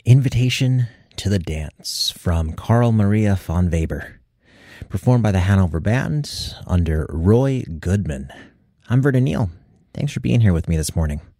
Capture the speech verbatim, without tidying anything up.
Invitation to the Dance from Carl Maria von Weber, performed by the Hanover Band under Roy Goodman. I'm Vernon Neal. Thanks for being here with me this morning.